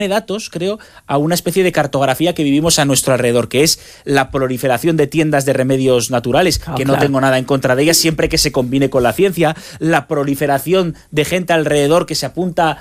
datos, creo, a una especie de cartografía que vivimos a nuestro alrededor, que es la proliferación de tiendas de remedios naturales, que no tengo nada en contra de ellas, siempre que se combine con la ciencia, la proliferación de gente alrededor que se apunta